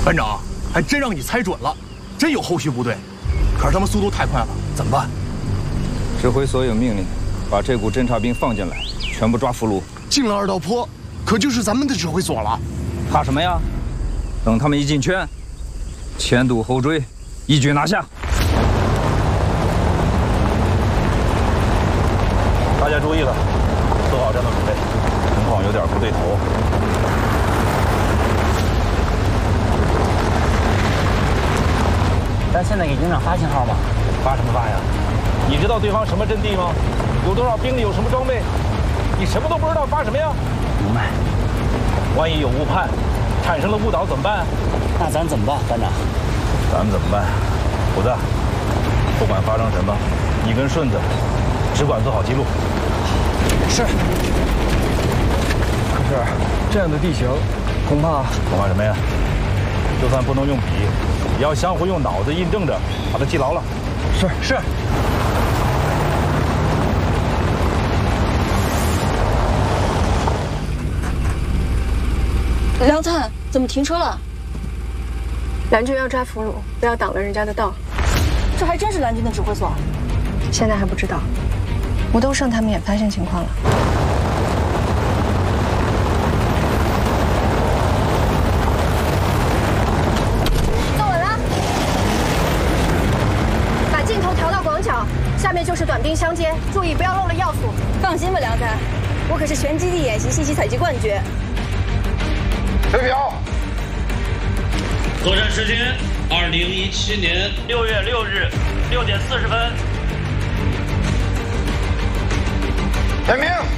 班长，还真让你猜准了，真有后续部队，可是他们速度太快了，怎么办？ 指挥所有命令，把这股侦察兵放进来，全部抓俘虏。 进了二道坡，可就是咱们的指挥所了。 怕什么呀？等他们一进圈，前堵后追，一举拿下。 大家注意了，做好战斗准备，情况有点不对头。 咱现在给营长发信号吗？ 发什么发呀？你知道对方什么阵地吗？有多少兵力？有什么装备？你什么都不知道，发什么呀？ 明白。 万一有误判，产生了误导怎么办？ 那咱怎么办，班长？ 咱们怎么办？虎子，不管发生什么，你跟顺子只管做好记录。 是。可是这样的地形，恐怕什么呀？就算不能用笔，也要相互用脑子印证着，把它记牢了。 是。 梁灿，怎么停车了？ 蓝军要抓俘虏，不要挡了人家的道。 这还真是蓝军的指挥所？ 现在还不知道，吴东胜他们也发现情况了。坐稳了，把镜头调到广角，下面就是短兵相接，注意不要漏了要素。 放心吧，梁灿，我可是全基地演习信息采集冠军。 对表。 作战时间：2017年6月6日6点40分。 点名。